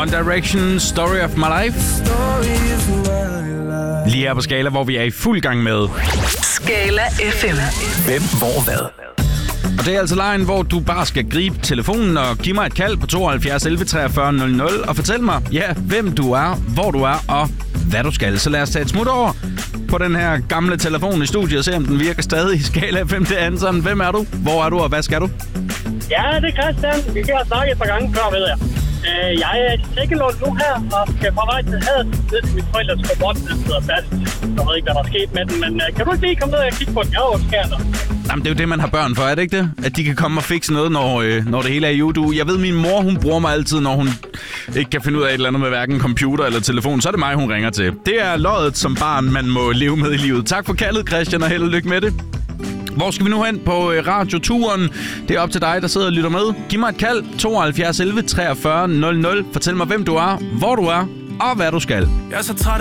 One Direction, Story of My Life. Lige her på Skala, hvor vi er i fuld gang med Skala FM. Hvem, hvor, hvad? Og det er altså lejen, hvor du bare skal gribe telefonen og give mig et kald på 72 11 43 00 og fortæl mig, hvem du er, hvor du er og hvad du skal. Så lad os tage et smut over på den her gamle telefon i studiet og se, om den virker stadig. Skala FM, det er Anton. Hvem er du? Hvor er du, og hvad skal du? Ja, det er Christian. Vi har snakket et par gange før, ved jeg. Jeg er i Sikkelund nu her, og skal på vej til Hadet. Det er mit forældres robot, der sidder fast. Jeg ved ikke, hvad der er sket med den, men kan du ikke lige komme ned og kigge på den? Jeg er jo skærnet. Jamen, det er jo det, man har børn for, er det ikke det? At de kan komme og fikse noget, når det hele er i udu. Jeg ved, min mor, hun bruger mig altid, når hun ikke kan finde ud af et eller andet med hverken computer eller telefon. Så er det mig, hun ringer til. Det er loddet som barn, man må leve med i livet. Tak for kaldet, Christian, og held og lykke med det. Hvor skal vi nu hen på radioturen? Det er op til dig, der sidder og lytter med. Giv mig et kald. 72 11 43 00. Fortæl mig, hvem du er, hvor du er og hvad du skal. Jeg er så træt